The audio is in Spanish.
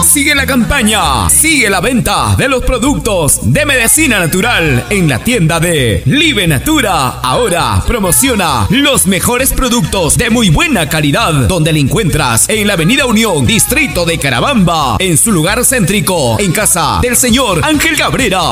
Sigue la campaña, sigue la venta de los productos de medicina natural en la tienda de Live Natura. Ahora promociona los mejores productos de muy buena calidad, donde le encuentras en la Avenida Unión, distrito de Carabamba, en su lugar céntrico, en casa del señor Ángel Cabrera.